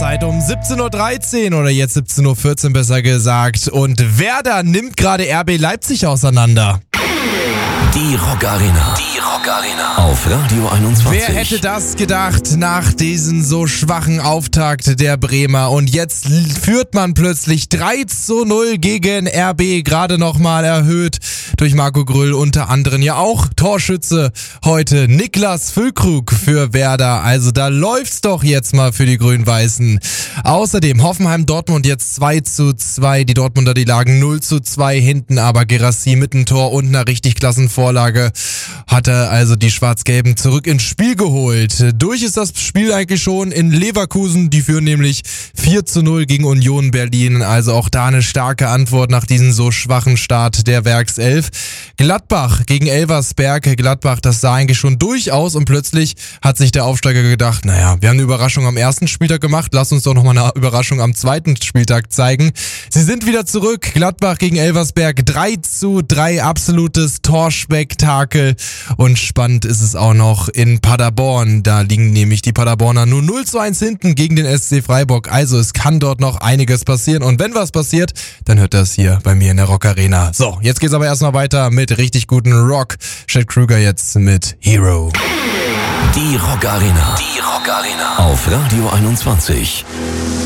Zeit um 17.13 Uhr oder jetzt 17.14 Uhr besser gesagt. Und Werder nimmt gerade RB Leipzig auseinander. Die Rock Arena. Die Rock Arena. Auf Radio 21. Wer hätte das gedacht nach diesem so schwachen Auftakt der Bremer? Und jetzt führt man plötzlich 3:0 gegen RB, gerade nochmal erhöht durch Marco Grüll, unter anderem ja auch Torschütze heute Niklas Füllkrug für Werder. Also da läuft's doch jetzt mal für die Grün-Weißen. Außerdem Hoffenheim-Dortmund jetzt 2:2. Die Dortmunder, die lagen 0:2 hinten, aber Guirassy mit einem Tor und einer richtig klassen Vorlage hatte also die Schwarz-Gelben zurück ins Spiel geholt. Durch ist das Spiel eigentlich schon in Leverkusen. Die führen nämlich 4:0 gegen Union Berlin. Also auch da eine starke Antwort nach diesem so schwachen Start der Werkself. Gladbach gegen Elversberg. Gladbach, das sah eigentlich schon durchaus und plötzlich hat sich der Aufsteiger gedacht, naja, wir haben eine Überraschung am ersten Spieltag gemacht. Lass uns doch nochmal eine Überraschung am zweiten Spieltag zeigen. Sie sind wieder zurück. Gladbach gegen Elversberg. 3:3. Absolutes Torspektakel. Und spannend ist es auch noch in Paderborn. Da liegen nämlich die Paderborner nur 0:1 hinten gegen den SC Freiburg. Also es kann dort noch einiges passieren. Und wenn was passiert, dann hört das hier bei mir in der Rock Arena. So, jetzt geht's aber erstmal weiter mit richtig guten Rock. Chad Krüger jetzt mit Hero. Die Rock Arena. Die Rock Arena. Auf Radio 21.